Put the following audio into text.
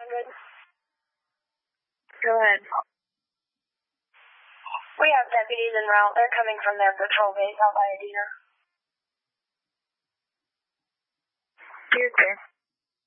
good. Go ahead. We have deputies en route. They're coming from their patrol base out by Adina. You're clear.